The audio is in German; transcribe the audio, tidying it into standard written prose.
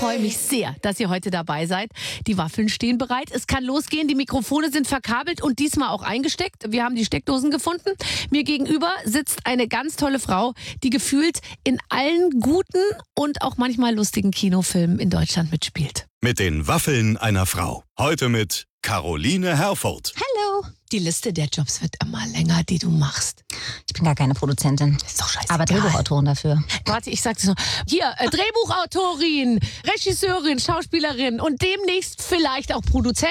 freue mich sehr, dass ihr heute dabei seid. Die Waffeln stehen bereit. Es kann losgehen. Die Mikrofone sind verkabelt und diesmal auch eingesteckt. Wir haben die Steckdosen gefunden. Mir gegenüber sitzt eine ganz tolle Frau, die gefühlt in allen guten und auch manchmal lustigen Kinofilmen in Deutschland mitspielt. Mit den Waffeln einer Frau. Heute mit Caroline Herfurth. Hallo. Die Liste der Jobs wird immer länger, die du machst. Ich bin gar keine Produzentin. Ist doch scheißegal. Aber Drehbuchautorin dafür. Warte, ich sag's noch. Hier, Drehbuchautorin, Regisseurin, Schauspielerin und demnächst vielleicht auch Produzentin.